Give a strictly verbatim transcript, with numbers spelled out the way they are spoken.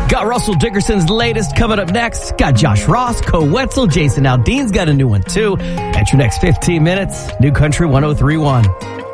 Got Russell Dickerson's latest coming up next. Got Josh Ross, Co Wetzel, Jason Aldean's got a new one too. At your next fifteen minutes, New Country one oh three point one.